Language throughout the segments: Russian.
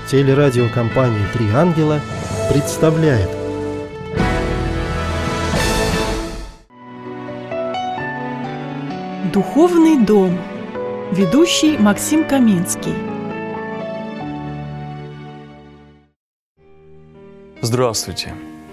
Телерадиокомпания «Три ангела» представляет. Духовный дом. Ведущий Максим Каминский. Здравствуйте.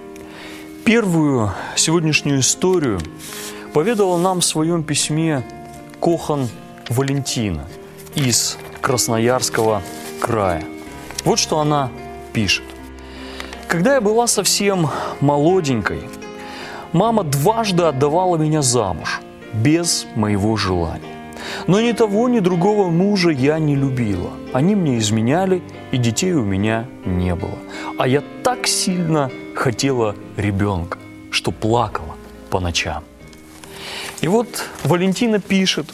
Первую сегодняшнюю историю поведала нам в своем письме Кохан Валентина из Красноярского края. Вот что она пишет. «Когда я была совсем молоденькой, мама дважды отдавала меня замуж, без моего желания. Но ни того, ни другого мужа я не любила. Они мне изменяли, и детей у меня не было. А я так сильно хотела ребенка, что плакала по ночам». И вот Валентина пишет,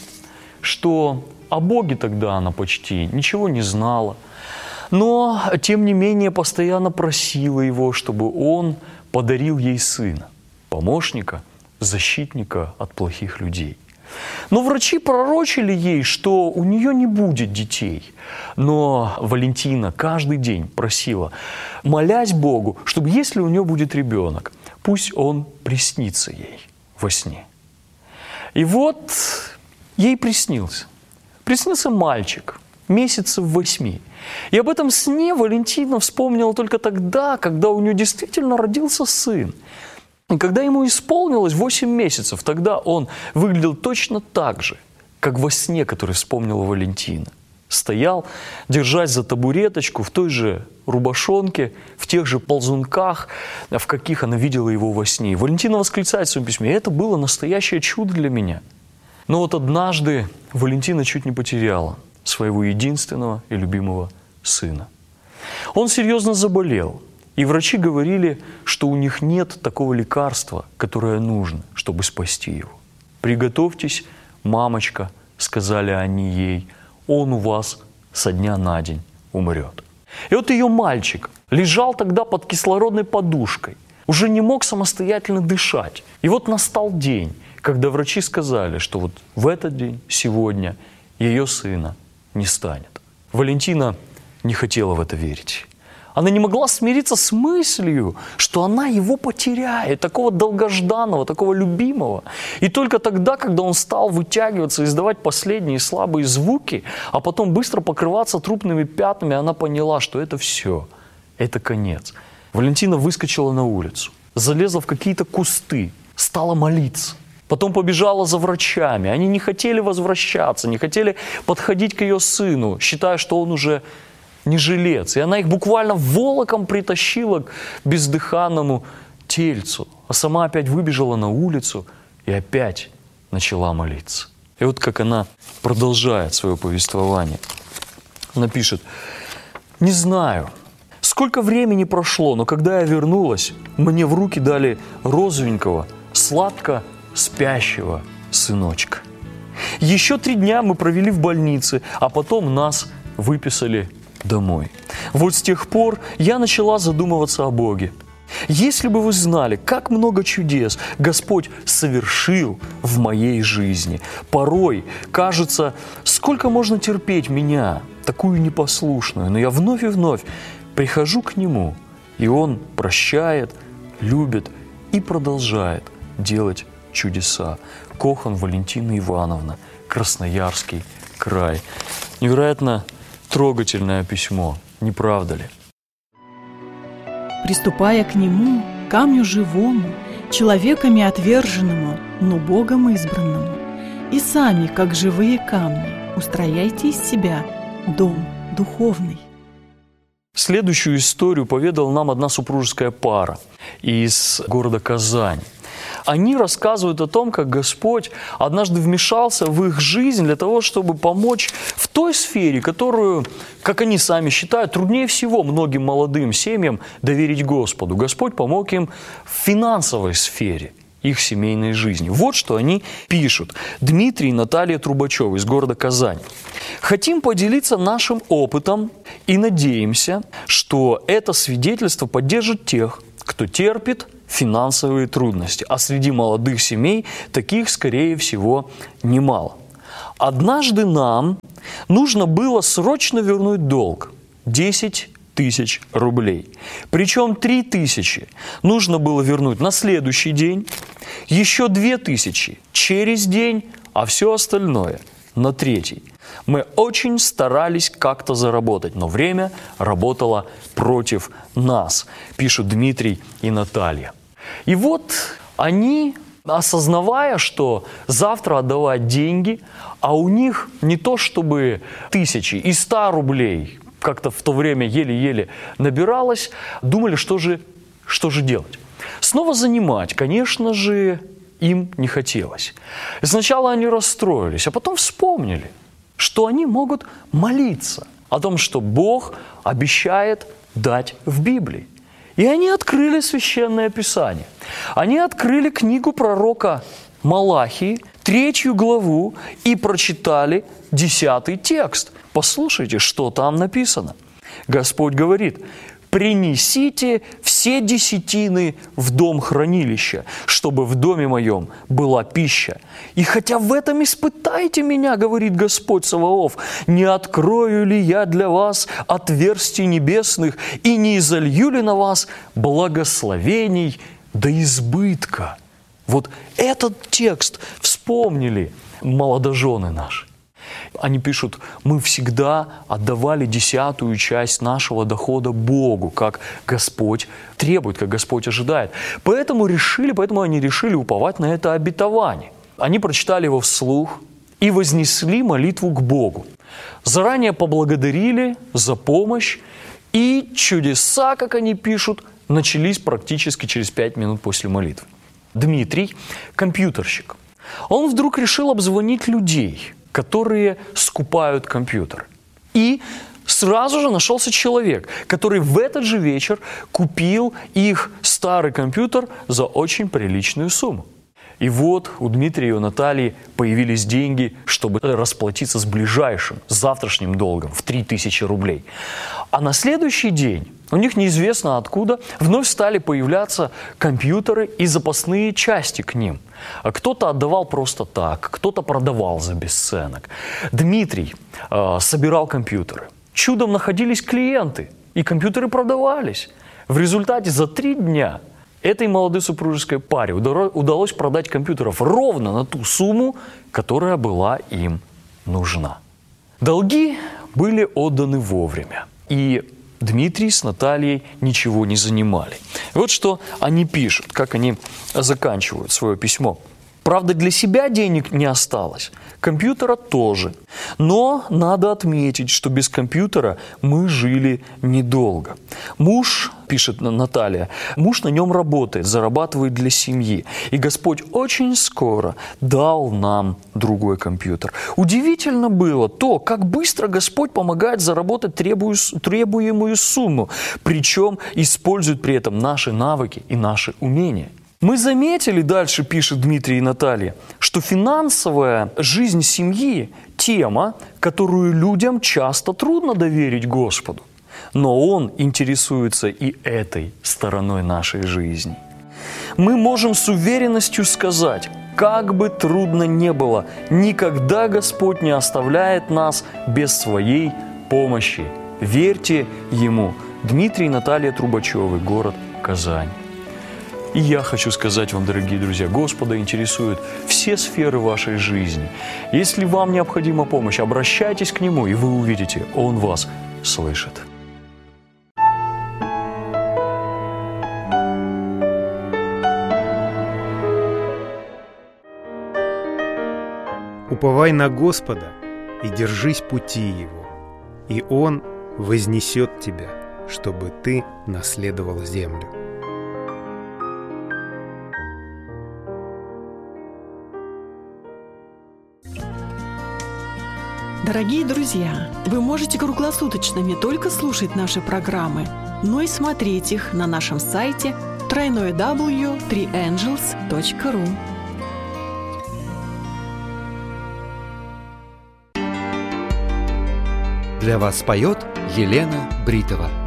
что о Боге тогда она почти ничего не знала, но, тем не менее, постоянно просила Его, чтобы Он подарил ей сына, помощника, защитника от плохих людей. Но врачи пророчили ей, что у нее не будет детей. Но Валентина каждый день просила, молясь Богу, чтобы если у нее будет ребенок, пусть он приснится ей во сне. И вот ей приснился. Приснился мальчик, месяцев 8. И об этом сне Валентина вспомнила только тогда, когда у нее действительно родился сын. И когда ему исполнилось 8 месяцев, тогда он выглядел точно так же, как во сне, который вспомнила Валентина. Стоял, держась за табуреточку в той же рубашонке, в тех же ползунках, в каких она видела его во сне. И Валентина восклицает в своем письме: «Это было настоящее чудо для меня». Но вот однажды Валентина чуть не потеряла своего единственного и любимого сына. Он серьезно заболел. И врачи говорили, что у них нет такого лекарства, которое нужно, чтобы спасти его. «Приготовьтесь, мамочка», — сказали они ей, — «он у вас со дня на день умрет». И вот ее мальчик лежал тогда под кислородной подушкой, уже не мог самостоятельно дышать. И вот настал день, когда врачи сказали, что вот в этот день, сегодня, ее сына не станет. Валентина не хотела в это верить. Она не могла смириться с мыслью, что она его потеряет, такого долгожданного, такого любимого. И только тогда, когда он стал вытягиваться, издавать последние слабые звуки, а потом быстро покрываться трупными пятнами, она поняла, что это все, это конец. Валентина выскочила на улицу, залезла в какие-то кусты, стала молиться. Потом побежала за врачами. Они не хотели возвращаться, не хотели подходить к ее сыну, считая, что он уже не жилец. И она их буквально волоком притащила к бездыханному тельцу. А сама опять выбежала на улицу и опять начала молиться. И вот как она продолжает свое повествование. Она пишет: «Не знаю, сколько времени прошло, но когда я вернулась, мне в руки дали розовенького, сладко спящего сыночка. Еще 3 дня мы провели в больнице, а потом нас выписали домой. Вот с тех пор я начала задумываться о Боге. Если бы вы знали, как много чудес Господь совершил в моей жизни. Порой кажется, сколько можно терпеть меня, такую непослушную, но я вновь и вновь прихожу к Нему, и Он прощает, любит и продолжает делать чудеса». Кохан Валентина Ивановна, Красноярский край. Невероятно трогательное письмо, не правда ли? Приступая к Нему, камню живому, человеками отверженному, но Богом избранному, и сами, как живые камни, устрояйте из себя дом духовный. Следующую историю поведала нам одна супружеская пара из города Казань. Они рассказывают о том, как Господь однажды вмешался в их жизнь для того, чтобы помочь в той сфере, которую, как они сами считают, труднее всего многим молодым семьям доверить Господу. Господь помог им в финансовой сфере их семейной жизни. Вот что они пишут. Дмитрий и Наталья Трубачевы из города Казань. «Хотим поделиться нашим опытом и надеемся, что это свидетельство поддержит тех, кто терпит финансовые трудности, а среди молодых семей таких, скорее всего, немало. Однажды нам нужно было срочно вернуть долг – 10 тысяч рублей. Причем 3 тысячи нужно было вернуть на следующий день, еще 2 тысячи через день, а все остальное на третий. Мы очень старались как-то заработать, но время работало против нас, пишут Дмитрий и Наталья. И вот они, осознавая, что завтра отдавать деньги, а у них не то чтобы тысячи и 100 рублей, как-то в то время еле-еле набиралось, думали, что же делать. Снова занимать, конечно же, им не хотелось. Сначала они расстроились, а потом вспомнили, что они могут молиться о том, что Бог обещает дать в Библии. И они открыли Священное Писание. Они открыли книгу пророка Малахии, 3 главу, и прочитали 10 текст. Послушайте, что там написано. Господь говорит: «Принесите все десятины в дом хранилища, чтобы в доме моем была пища. И хотя в этом испытайте меня, говорит Господь Саваоф, не открою ли я для вас отверстий небесных и не изолью ли на вас благословений до избытка». Вот этот текст вспомнили молодожены наши. Они пишут: мы всегда отдавали 10-ю часть нашего дохода Богу, как Господь требует, как Господь ожидает. Поэтому они решили уповать на это обетование. Они прочитали его вслух и вознесли молитву к Богу. Заранее поблагодарили за помощь, и чудеса, как они пишут, начались практически через 5 минут после молитвы. Дмитрий, компьютерщик, он вдруг решил обзвонить людей, которые скупают компьютер. И сразу же нашелся человек, который в этот же вечер купил их старый компьютер за очень приличную сумму. И вот у Дмитрия и у Натальи появились деньги, чтобы расплатиться с ближайшим, завтрашним долгом в 3000 рублей. А на следующий день у них неизвестно откуда вновь стали появляться компьютеры и запасные части к ним. Кто-то отдавал просто так, кто-то продавал за бесценок. Дмитрий собирал компьютеры. Чудом находились клиенты, и компьютеры продавались. В результате за 3 дня этой молодой супружеской паре удалось продать компьютеров ровно на ту сумму, которая была им нужна. Долги были отданы вовремя, и Дмитрий с Натальей ничего не занимали. Вот что они пишут, как они заканчивают свое письмо. Правда, для себя денег не осталось, компьютера тоже. Но надо отметить, что без компьютера мы жили недолго. Муж, пишет Наталья, муж на нем работает, зарабатывает для семьи. И Господь очень скоро дал нам другой компьютер. Удивительно было то, как быстро Господь помогает заработать требуемую сумму, причем использует при этом наши навыки и наши умения. Мы заметили, дальше пишет Дмитрий и Наталья, что финансовая жизнь семьи – тема, которую людям часто трудно доверить Господу. Но Он интересуется и этой стороной нашей жизни. Мы можем с уверенностью сказать, как бы трудно ни было, никогда Господь не оставляет нас без своей помощи. Верьте Ему. Дмитрий и Наталья Трубачевы, город Казань. И я хочу сказать вам, дорогие друзья, Господа интересуют все сферы вашей жизни. Если вам необходима помощь, обращайтесь к Нему, и вы увидите, Он вас слышит. Уповай на Господа и держись пути Его, и Он вознесет тебя, чтобы ты наследовал землю. Дорогие друзья, вы можете круглосуточно не только слушать наши программы, но и смотреть их на нашем сайте www.3angels.ru. Для вас поет Елена Бритова.